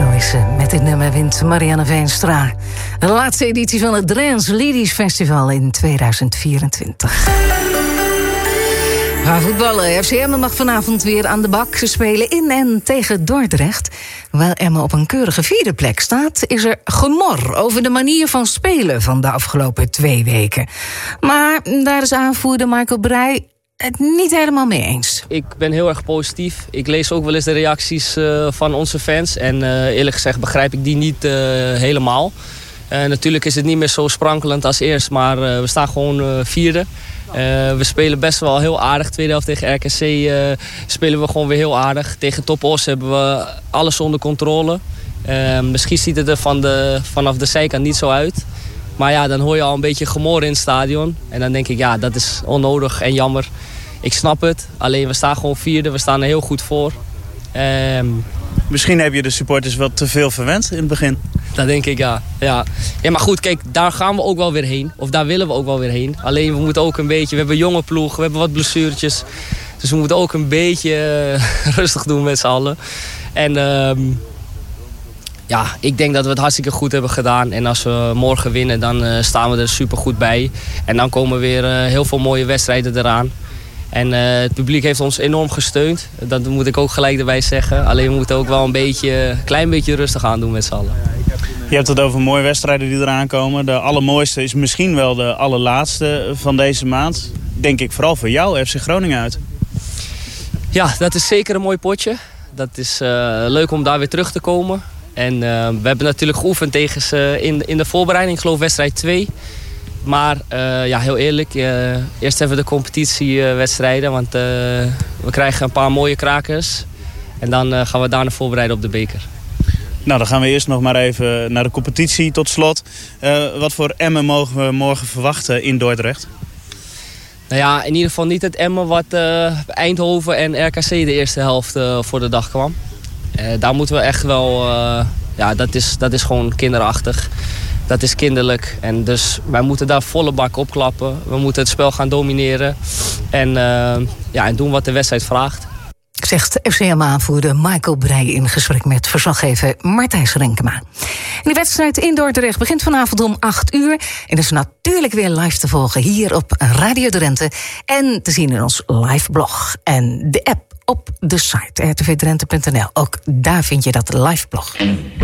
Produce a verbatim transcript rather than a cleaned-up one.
Zo is ze. Met dit nummer wint Marianne Veenstra de laatste editie van het Dance Ladies Festival in tweeduizend vierentwintig. Gaan voetballen. F C Emmen mag vanavond weer aan de bak. Ze spelen in en tegen Dordrecht. Hoewel Emmen op een keurige vierde plek staat, is er gemor over de manier van spelen van de afgelopen twee weken. Maar daar is aanvoerder Michael Breij het niet helemaal mee eens. Ik ben heel erg positief. Ik lees ook wel eens de reacties uh, van onze fans. En uh, eerlijk gezegd begrijp ik die niet uh, helemaal. Uh, natuurlijk is het niet meer zo sprankelend als eerst, maar uh, we staan gewoon uh, vierde. Uh, we spelen best wel heel aardig. Tweede helft tegen R K C uh, spelen we gewoon weer heel aardig. Tegen Top Os hebben we alles onder controle. Uh, misschien ziet het er van de, vanaf de zijkant niet zo uit. Maar ja, dan hoor je al een beetje gemor in het stadion. En dan denk ik, ja, dat is onnodig en jammer. Ik snap het. Alleen we staan gewoon vierde. We staan er heel goed voor. Um, Misschien heb je de supporters wel te veel verwend in het begin. Dat denk ik, ja. ja. Ja, maar goed, kijk, daar gaan we ook wel weer heen. Of daar willen we ook wel weer heen. Alleen we moeten ook een beetje... We hebben een jonge ploeg, we hebben wat blessuretjes. Dus we moeten ook een beetje uh, rustig doen met z'n allen. En um, ja, ik denk dat we het hartstikke goed hebben gedaan. En als we morgen winnen, dan uh, staan we er super goed bij. En dan komen weer uh, heel veel mooie wedstrijden eraan. En uh, het publiek heeft ons enorm gesteund. Dat moet ik ook gelijk erbij zeggen. Alleen we moeten ook wel een beetje, een klein beetje rustig aan doen met z'n allen. Je hebt het over mooie wedstrijden die eraan komen. De allermooiste is misschien wel de allerlaatste van deze maand. Denk ik vooral voor jou, F C Groningen uit. Ja, dat is zeker een mooi potje. Dat is uh, leuk om daar weer terug te komen. En uh, we hebben natuurlijk geoefend tegen ze in, in de voorbereiding. Ik geloof wedstrijd twee. Maar uh, ja, heel eerlijk, uh, eerst hebben we de competitiewedstrijden. Uh, want uh, we krijgen een paar mooie krakers. En dan uh, gaan we daarna voorbereiden op de beker. Nou, dan gaan we eerst nog maar even naar de competitie tot slot. Uh, wat voor Emmen mogen we morgen verwachten in Dordrecht? Nou ja, in ieder geval niet het Emmen wat uh, Eindhoven en R K C de eerste helft uh, voor de dag kwam. Uh, daar moeten we echt wel... Uh, ja, dat is, dat is gewoon kinderachtig. Dat is kinderlijk. En dus wij moeten daar volle bak opklappen. We moeten het spel gaan domineren. En, uh, ja, en doen wat de wedstrijd vraagt. Zegt F C Emmen-aanvoerder Michael Breij in gesprek met verslaggever Martijs Renkema. En de wedstrijd in Dordrecht begint vanavond om acht uur. En is natuurlijk weer live te volgen hier op Radio Drenthe. En te zien in ons live blog. En de app op de site r t v drenthe punt n l. Ook daar vind je dat live blog.